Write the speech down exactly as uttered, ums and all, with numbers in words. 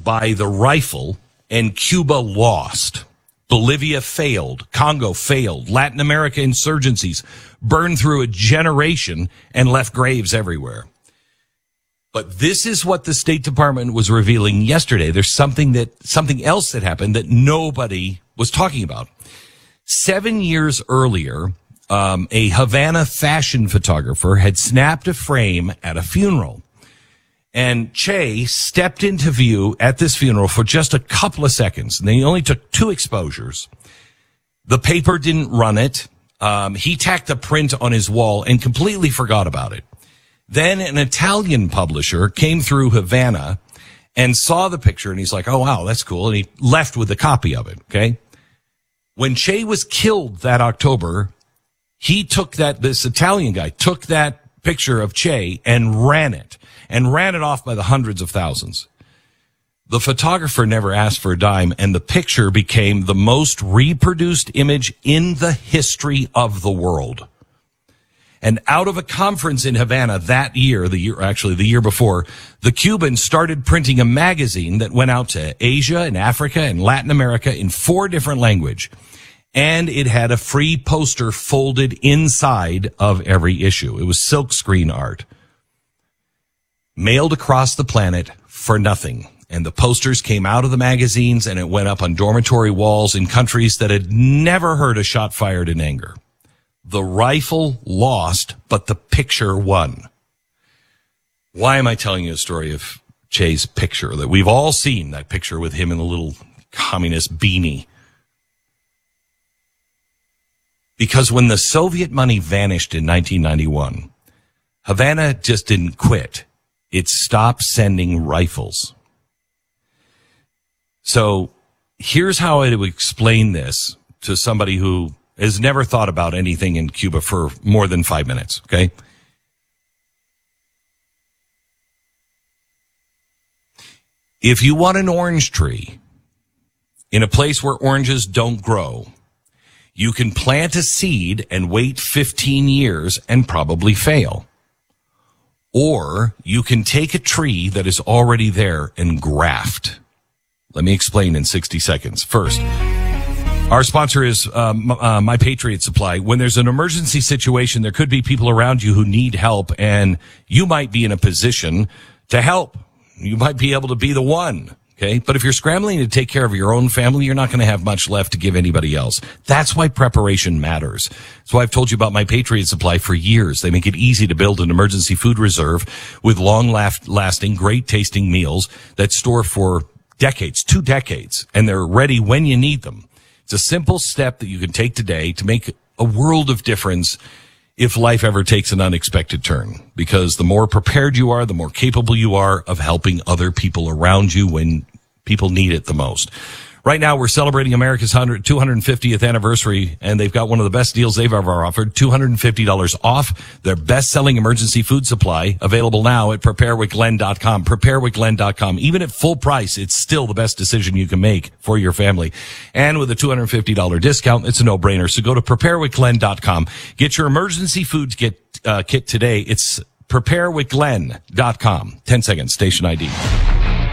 by the rifle, and Cuba lost. Bolivia failed. Congo failed. Latin America insurgencies burned through a generation and left graves everywhere. But this is what the State Department was revealing yesterday. There's something that, something else that happened that nobody was talking about. Seven years earlier, um, a Havana fashion photographer had snapped a frame at a funeral. And Che stepped into view at this funeral for just a couple of seconds. And he only took two exposures. The paper didn't run it. Um, he tacked a print on his wall and completely forgot about it. Then an Italian publisher came through Havana and saw the picture, and he's like, oh, wow, that's cool. And he left with a copy of it, okay? When Che was killed that October, he took that, this Italian guy took that picture of Che and ran it. And ran it off by the hundreds of thousands. The photographer never asked for a dime, and the picture became the most reproduced image in the history of the world. And out of a conference in Havana that year, the year, actually the year before, the Cubans started printing a magazine that went out to Asia and Africa and Latin America in four different languages. And it had a free poster folded inside of every issue. It was silkscreen art. Mailed across the planet for nothing. And the posters came out of the magazines, and it went up on dormitory walls in countries that had never heard a shot fired in anger. The rifle lost, but the picture won. Why am I telling you a story of Che's picture? That we've all seen that picture with him in a little communist beanie. Because when the Soviet money vanished in nineteen ninety-one, Havana just didn't quit. It stopped sending rifles. So here's how I would explain this to somebody who has never thought about anything in Cuba for more than five minutes, okay? If you want an orange tree in a place where oranges don't grow, you can plant a seed and wait fifteen years and probably fail. Or you can take a tree that is already there and graft. Let me explain in sixty seconds. First, our sponsor is um, uh, My Patriot Supply. When there's an emergency situation, there could be people around you who need help, and you might be in a position to help. You might be able to be the one. Okay. But if you're scrambling to take care of your own family, you're not going to have much left to give anybody else. That's why preparation matters. That's why I've told you about My Patriot Supply for years. They make it easy to build an emergency food reserve with long lasting, great tasting meals that store for decades, two decades, and they're ready when you need them. It's a simple step that you can take today to make a world of difference if life ever takes an unexpected turn, because the more prepared you are, the more capable you are of helping other people around you when people need it the most. Right now, we're celebrating America's two hundred fiftieth anniversary, and they've got one of the best deals they've ever offered, two hundred fifty dollars off their best-selling emergency food supply, available now at prepare with glenn dot com. prepare with glenn dot com. Even at full price, it's still the best decision you can make for your family. And with a two hundred fifty dollars discount, it's a no-brainer. So go to prepare with glenn dot com. Get your emergency food kit, uh, kit today. It's prepare with glenn dot com. ten seconds, station I D.